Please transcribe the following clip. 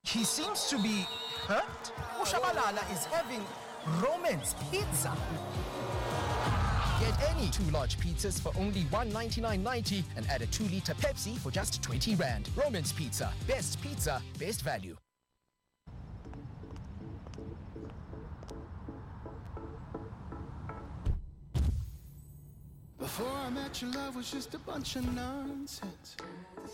He seems to be hurt. Ushabalala is having Roman's pizza. Get any 2 large pizzas for only $199.90 and add a 2-liter Pepsi for just 20 Rand. Roman's Pizza. Best pizza, best value. Before I met you, love was just a bunch of nonsense.